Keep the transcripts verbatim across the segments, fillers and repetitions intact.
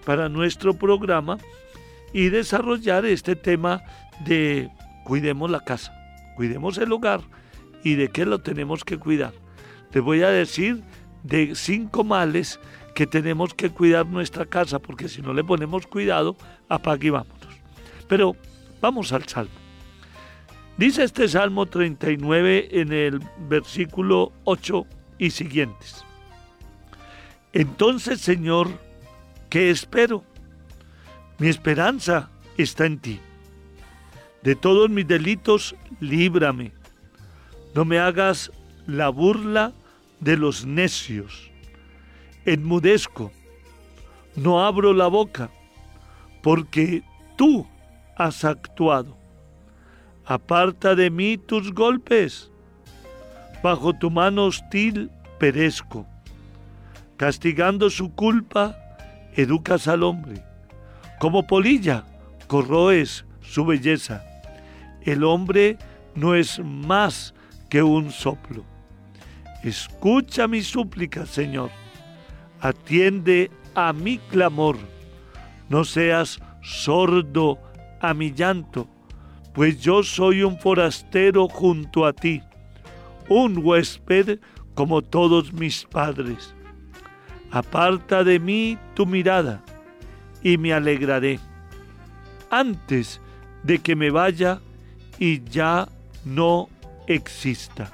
para nuestro programa y desarrollar este tema de cuidemos la casa, cuidemos el hogar y de qué lo tenemos que cuidar. Les voy a decir de cinco males que tenemos que cuidar nuestra casa, porque si no le ponemos cuidado, apague y vámonos. Pero vamos al Salmo. Dice este Salmo treinta y nueve en el versículo ocho y siguientes. Entonces, Señor, ¿qué espero? Mi esperanza está en ti. De todos mis delitos, líbrame. No me hagas la burla de los necios. Enmudezco, no abro la boca, porque tú has actuado. Aparta de mí tus golpes. Bajo tu mano hostil perezco. Castigando su culpa, educas al hombre. Como polilla, corroes su belleza. El hombre no es más que un soplo. Escucha mi súplica, Señor. Atiende a mi clamor. No seas sordo a mi llanto, pues yo soy un forastero junto a ti, un huésped como todos mis padres. Aparta de mí tu mirada y me alegraré, antes de que me vaya y ya no exista.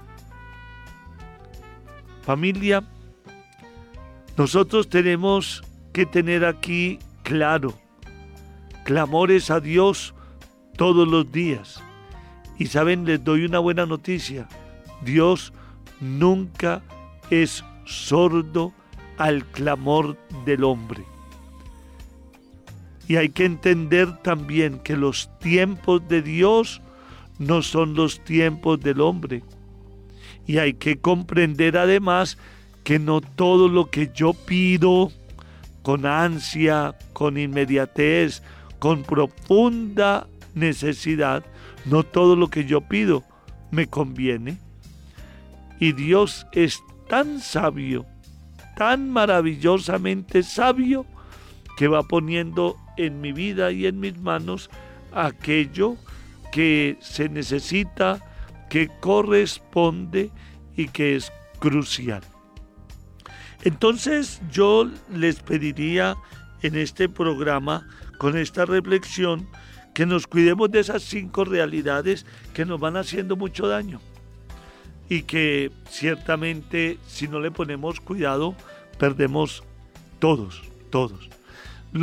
Familia, nosotros tenemos que tener aquí claro, clamores a Dios todos los días. Y saben, les doy una buena noticia. Dios nunca es sordo al clamor del hombre. Y hay que entender también que los tiempos de Dios no son los tiempos del hombre. Y hay que comprender además que no todo lo que yo pido con ansia, con inmediatez, con profunda necesidad, no todo lo que yo pido me conviene. Y Dios es tan sabio, tan maravillosamente sabio, que va poniendo en mi vida y en mis manos aquello que se necesita, que corresponde y que es crucial. Entonces yo les pediría en este programa, con esta reflexión, que nos cuidemos de esas cinco realidades que nos van haciendo mucho daño y que ciertamente si no le ponemos cuidado perdemos todos, todos.